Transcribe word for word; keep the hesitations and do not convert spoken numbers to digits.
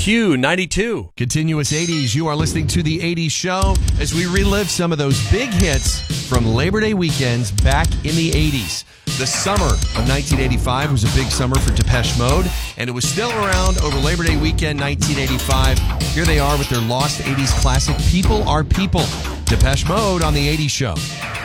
Q ninety-two. Continuous eighties, you are listening to The eighties Show as we relive some of those big hits from Labor Day weekends back in the eighties. The summer of nineteen eighty-five was a big summer for Depeche Mode, and it was still around over Labor Day weekend nineteen eighty-five. Here they are with their lost eighties classic, People Are People. Depeche Mode on The eighties Show.